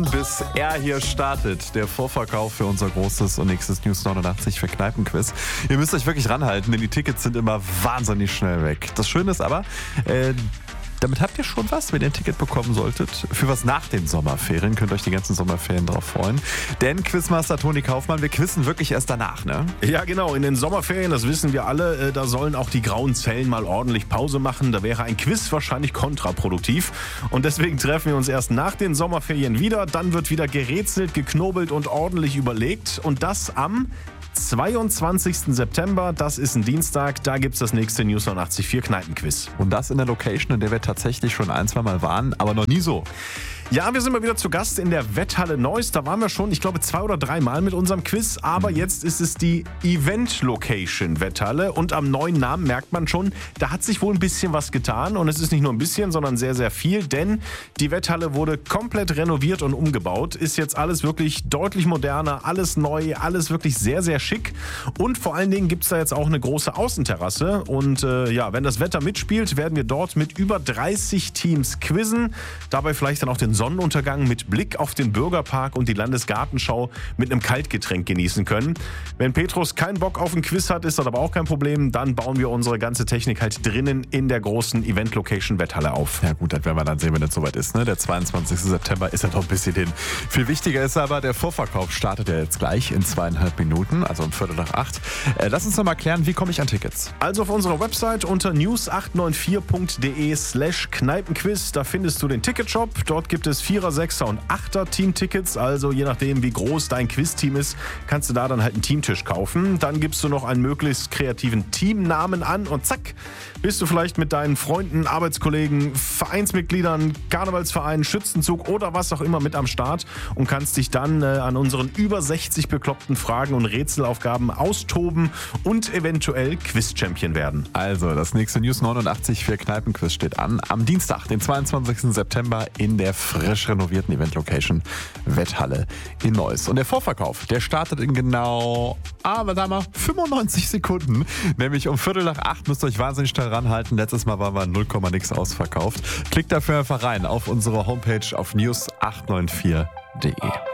Bis er hier startet, der Vorverkauf für unser großes und nächstes News 89 für Kneipenquiz. Ihr müsst euch wirklich ranhalten, denn die Tickets sind immer wahnsinnig schnell weg. Das Schöne ist aber, damit habt ihr schon was, wenn ihr ein Ticket bekommen solltet. Für was nach den Sommerferien. Könnt euch die ganzen Sommerferien drauf freuen. Denn Quizmaster Toni Kaufmann, wir quizzen wirklich erst danach, ne? Ja, genau. In den Sommerferien, das wissen wir alle, da sollen auch die grauen Zellen mal ordentlich Pause machen. Da wäre ein Quiz wahrscheinlich kontraproduktiv. Und deswegen treffen wir uns erst nach den Sommerferien wieder. Dann wird wieder gerätselt, geknobelt und ordentlich überlegt. Und das am 22. September, das ist ein Dienstag, da gibt es das nächste News 89.4 Kneipenquiz. Und das in der Location, in der wir tatsächlich schon ein, zwei Mal waren, aber noch nie so. Ja, wir sind mal wieder zu Gast in der Wetthalle Neuss. Da waren wir schon, ich glaube, 2 oder 3 Mal mit unserem Quiz. Aber jetzt ist es die Event-Location Wetthalle. Und am neuen Namen merkt man schon, da hat sich wohl ein bisschen was getan. Und es ist nicht nur ein bisschen, sondern sehr, sehr viel. Denn die Wetthalle wurde komplett renoviert und umgebaut. Ist jetzt alles wirklich deutlich moderner, alles neu, alles wirklich sehr, sehr schick. Und vor allen Dingen gibt es da jetzt auch eine große Außenterrasse. Und wenn das Wetter mitspielt, werden wir dort mit über 30 Teams quizzen. Dabei vielleicht dann auch den Sonnenuntergang mit Blick auf den Bürgerpark und die Landesgartenschau mit einem Kaltgetränk genießen können. Wenn Petrus keinen Bock auf ein Quiz hat, ist das aber auch kein Problem. Dann bauen wir unsere ganze Technik halt drinnen in der großen Event-Location Wetthalle auf. Ja gut, das werden wir dann sehen, wenn es soweit ist. Ne? Der 22. September ist ja noch ein bisschen hin. Viel wichtiger ist aber, der Vorverkauf startet ja jetzt gleich in 2,5 Minuten, also um 7:45. Lass uns noch mal klären, wie komme ich an Tickets? Also auf unserer Website unter news894.de/Kneipenquiz, da findest du den Ticketshop. Dort gibt es 4er, 6er und 8er Teamtickets, also je nachdem, wie groß dein Quizteam ist, kannst du da dann halt einen Teamtisch kaufen. Dann gibst du noch einen möglichst kreativen Teamnamen an und zack, bist du vielleicht mit deinen Freunden, Arbeitskollegen, Vereinsmitgliedern, Karnevalsvereinen, Schützenzug oder was auch immer mit am Start und kannst dich dann an unseren über 60 bekloppten Fragen und Rätselaufgaben austoben und eventuell Quiz-Champion werden. Also, das nächste News 89 für Kneipenquiz steht an. Am Dienstag, den 22. September in der frisch renovierten Event-Location Wetthalle in Neuss. Und der Vorverkauf, der startet in genau 95 Sekunden. Nämlich um 7:45 müsst ihr euch wahnsinnig schnell ranhalten. Letztes Mal waren wir 0, nix ausverkauft. Klickt dafür einfach rein auf unsere Homepage auf news894.de.